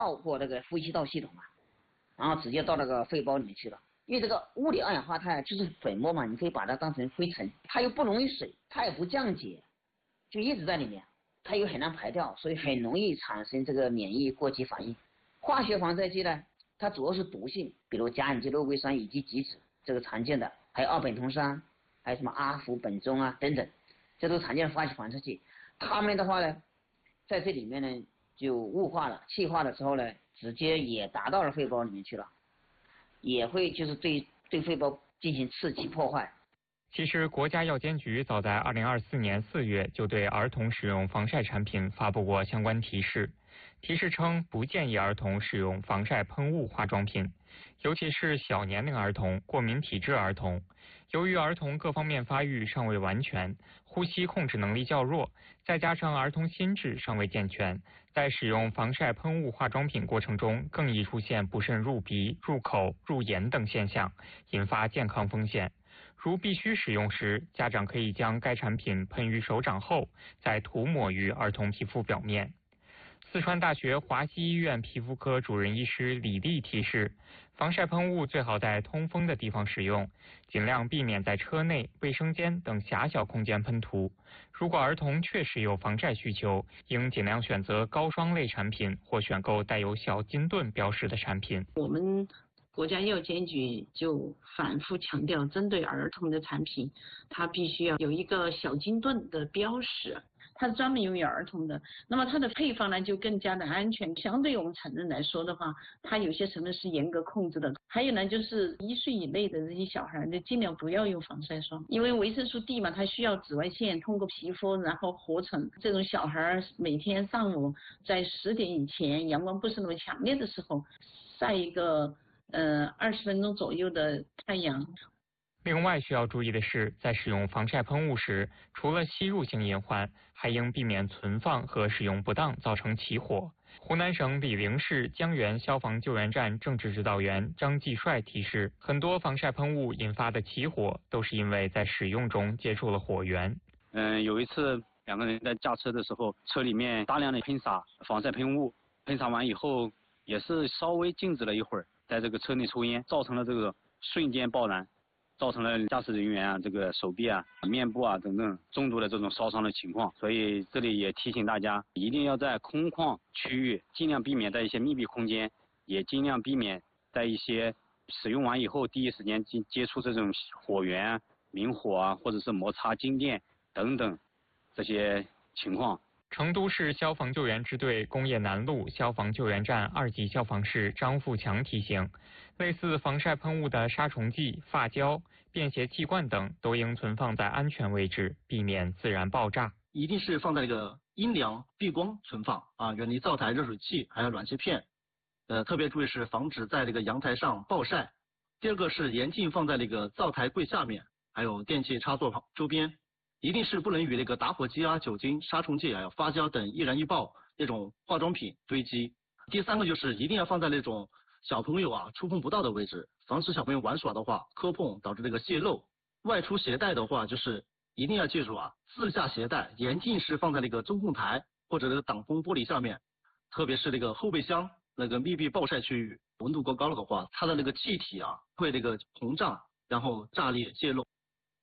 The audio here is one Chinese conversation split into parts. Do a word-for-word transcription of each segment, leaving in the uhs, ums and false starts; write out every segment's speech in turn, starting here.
绕过那个呼吸道系统嘛，然后直接到那个肺包里面去了。因为这个物理二氧化碳就是粉末嘛，你可以把它当成灰尘，它又不溶于水，它也不降解，就一直在里面，它又很难排掉，所以很容易产生这个免疫过激反应。化学防晒剂呢，它主要是毒性，比如甲苯基肉桂酸以及己酯，这个常见的，还有二苯酮酸，还有什么阿氟苯中啊等等，这都常见的化学防晒剂。它们的话呢，在这里面呢就雾化了，气化的时候呢，直接也达到了肺包里面去了，也会就是对对肺包进行刺激破坏。 其实，国家药监局早在二零二四年四月就对儿童使用防晒产品发布过相关提示。提示称，不建议儿童使用防晒喷雾化妆品，尤其是小年龄儿童、过敏体质儿童。由于儿童各方面发育尚未完全，呼吸控制能力较弱，再加上儿童心智尚未健全，在使用防晒喷雾化妆品过程中，更易出现不慎入鼻、入口、入眼等现象，引发健康风险。如必须使用时，家长可以将该产品喷于手掌后，再涂抹于儿童皮肤表面。四川大学华西医院皮肤科主任医师李丽提示，防晒喷雾最好在通风的地方使用，尽量避免在车内、卫生间等狭小空间喷涂。如果儿童确实有防晒需求，应尽量选择高霜类产品或选购带有小金盾标识的产品。 我们国家药监局就反复强调，针对儿童的产品，它必须要有一个小金盾的标识，它是专门用于儿童的。那么它的配方呢就更加的安全。相对我们成人来说的话，它有些成分是严格控制的。还有呢，就是一岁以内的这些小孩，就尽量不要用防晒霜，因为维生素 D 嘛，它需要紫外线通过皮肤然后合成。这种小孩每天上午在十点以前，阳光不是那么强烈的时候，晒一个呃二十分钟左右的太阳。 另外需要注意的是，在使用防晒喷雾时，除了吸入性隐患，还应避免存放和使用不当造成起火。湖南省醴陵市江源消防救援站政治指导员张继帅提示，很多防晒喷雾引发的起火都是因为在使用中接触了火源。 嗯，有一次两个人在驾车的时候，车里面大量的喷洒防晒喷雾，喷洒完以后也是稍微静止了一会儿，在这个车内抽烟，造成了这个瞬间爆燃，造成了驾驶人员啊这个手臂啊、面部啊等等重度的这种烧伤的情况。所以这里也提醒大家，一定要在空旷区域尽量避免在一些密闭空间，也尽量避免在一些使用完以后第一时间接接触这种火源、明火啊，或者是摩擦静电等等这些情况。 成都市消防救援支队工业南路消防救援站二级消防士张富强提醒，类似防晒喷雾的杀虫剂、发胶、便携气罐等都应存放在安全位置，避免自燃爆炸。 一定是放在那个阴凉避光存放啊，远离灶台、热水器还有暖气片。呃，特别注意是防止在这个阳台上暴晒。第二个是严禁放在那个灶台柜下面，还有电器插座旁周边。一定是不能与那个打火机啊、酒精、杀虫剂还有发胶等易燃易爆那种化妆品堆积。第三个就是一定要放在那种小朋友啊触碰不到的位置，防止小朋友玩耍的话磕碰导致这个泄漏。外出携带的话，就是一定要记住啊，自下携带严禁是放在那个中控台或者那个挡风玻璃下面，特别是那个后备箱那个密闭暴晒区域，温度过高了的话，它的那个气体啊会那个膨胀，然后炸裂泄漏。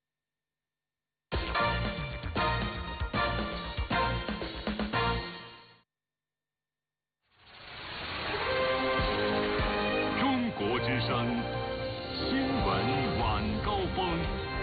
国之声新闻晚高峰。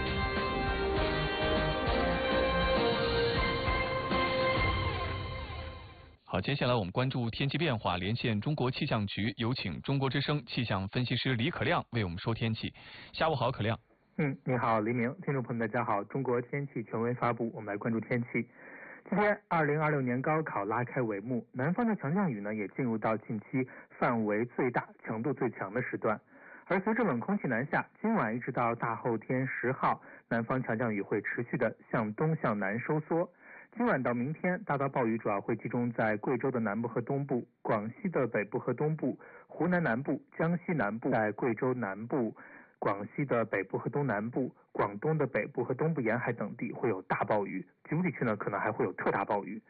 好，接下来我们关注天气变化，连线中国气象局，有请中国之声气象分析师李可亮为我们说天气。下午好，可亮。 嗯，你好，黎明，听众朋友们大家好。中国天气权威发布，我们来关注天气。今天二零二六年高考拉开帷幕，南方的强降雨呢也进入到近期范围最大、强度最强的时段。而随着冷空气南下，今晚一直到大后天十号，南方强降雨会持续的向东向南收缩。今晚到明天，大到暴雨主要会集中在贵州的南部和东部、广西的北部和东部、湖南南部、江西南部，在贵州南部、广西的北部和东南部、广东的北部和东部沿海等地会有大暴雨，局部地区呢可能还会有特大暴雨。